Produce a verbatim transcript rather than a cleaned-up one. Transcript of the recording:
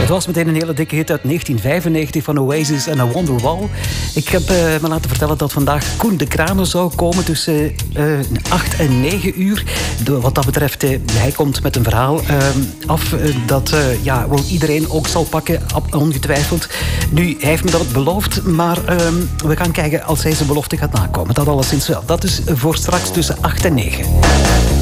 Het was meteen een hele dikke hit uit negentien vijfennegentig van Oasis en A Wonderwall. Ik heb uh, me laten vertellen dat vandaag Koen de Kranen zou komen tussen uh, acht en negen uur. De, wat dat betreft, uh, hij komt met een verhaal uh, af uh, dat uh, ja, wel iedereen ook zal pakken, ongetwijfeld. Nu, hij heeft me dat beloofd, maar uh, we gaan kijken als hij zijn belofte gaat nakomen. Dat alleszins wel. Dat is voor straks tussen acht en negen.